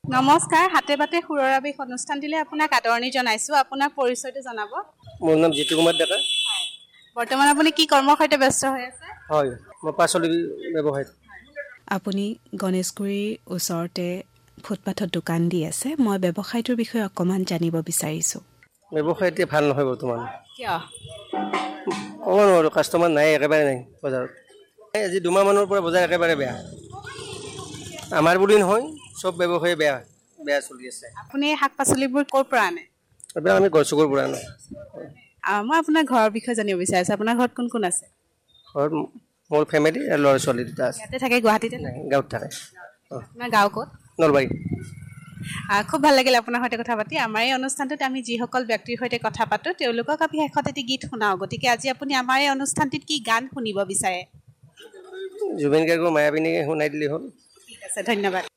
নমস্কাৰ, হাতে বাটে সুৰৰ আৱেশ অনুষ্ঠানটিলৈ আপোনাক আদৰণি জনাইছোঁ। আপোনাৰ পৰিচয়টো জনাব। মোৰ নাম জিতু কুমাৰ ডেকা। বৰ্তমান আপুনি কি কৰ্মৰ সৈতে ব্যস্ত হৈ আছে? হয়, মই পাচলি ব্যৱসায়ত। আপুনি গণেশগুৰিৰ ওচৰতে ফুটপাথত দোকান দি আছে। মই ব্যৱসায়টোৰ বিষয়ে অকণমান জানিব বিচাৰিছোঁ। ব্যৱসায় এতিয়া ভাল নহয় বৰ্তমান। কিয়? ক'ব নোৱাৰোঁ, কাষ্টমাৰ নাই, একেবাৰে নাই বজাৰত। আজি 2 মাহমানৰ পৰা বজাৰ একেবাৰে বেয়া। আমাৰ বুলি নহয়, চব ব্যৱসায় বেয়া বেয়া চলি আছে। আপুনি এই শাক পাচলিবোৰ ক'ৰ পৰা আনে? এইবিলাক আমি গড়চুকৰ পৰা আনো। মই আপোনাৰ ঘৰৰ বিষয়ে জানিব বিচাৰিছোঁ। আপোনাৰ ঘৰত কোন কোন আছে? ঘৰত মোৰ ফেমিলি আৰু ল'ৰা ছোৱালী 2টা আছে। ইয়াতে থাকে, গুৱাহাটীতে থাকে? গাঁৱত থাকে। আপোনাৰ গাঁও ক'ত? নলবাৰী। খুব ভাল লাগিল আপোনাৰ সৈতে কথা পাতি। আমাৰ এই অনুষ্ঠানটোত আমি যিসকল ব্যক্তিৰ সৈতে কথা পাতোঁ, তেওঁলোকক আমি শেষত এটি গীত শুনাওঁ। গতিকে আজি আপুনি আমাৰ এই অনুষ্ঠানটিত কি গান শুনিব বিচাৰে? জুবিন গাৰ্গৰ মায়াবিনী শুনাই দিলেই হ'ল। ঠিক আছে, ধন্যবাদ।